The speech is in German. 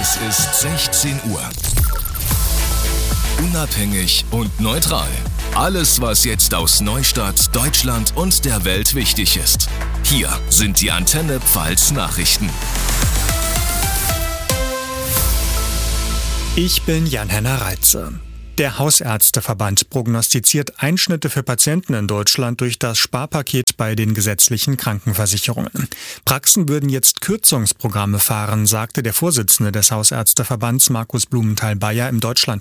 Es ist 16 Uhr. Unabhängig und neutral. Alles, was jetzt aus Neustadt, Deutschland und der Welt wichtig ist. Hier sind die Antenne Pfalz Nachrichten. Ich bin Jan-Henner Reitze. Der Hausärzteverband prognostiziert Einschnitte für Patienten in Deutschland durch das Sparpaket bei den gesetzlichen Krankenversicherungen. Praxen würden jetzt Kürzungsprogramme fahren, sagte der Vorsitzende des Hausärzteverbands Markus Blumenthal-Bayer im Deutschlandfunk.